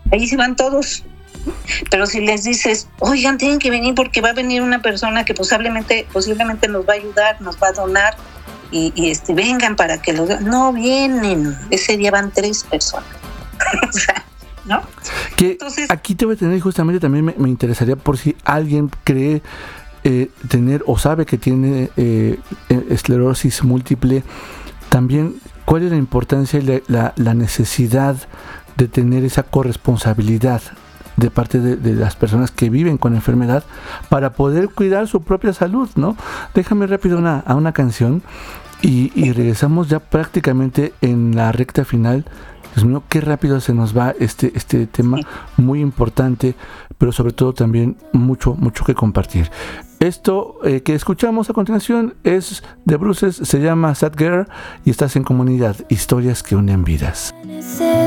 ahí se van todos. Pero si les dices, oigan, tienen que venir porque va a venir una persona que posiblemente nos va a ayudar, nos va a donar, y vengan para que los... No vienen, ese día van 3 personas. O sea, ¿no? Que entonces, aquí te voy a tener, justamente también me interesaría, por si alguien cree tener o sabe que tiene esclerosis múltiple, también cuál es la importancia y la necesidad de tener esa corresponsabilidad de parte de las personas que viven con enfermedad para poder cuidar su propia salud, ¿no? Déjame rápido a una canción y regresamos ya prácticamente en la recta final. Dios mío, qué rápido se nos va este tema muy importante, pero sobre todo también mucho que compartir. Esto que escuchamos a continuación es de Bruces, se llama Sad Girl y estás en Comunidad, historias que unen vidas.